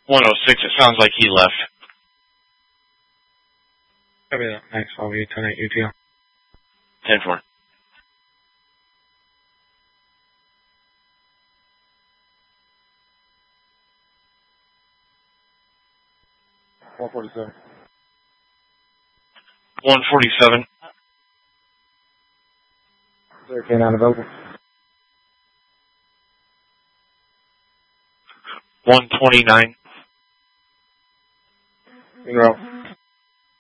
106, it sounds like he left. Copy that. Thanks, I'll be 10-8 UTL. 10-4. $147. 147. 13 unavailable. 129. In row.